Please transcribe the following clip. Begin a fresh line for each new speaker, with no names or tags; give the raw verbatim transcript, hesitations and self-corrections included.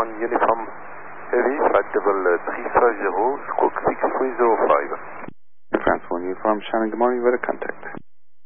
one Uniform Heavy, flight level uh, three five zero, squawk six three zero five.
France one Uniform, Shannon, good morning, weather contact.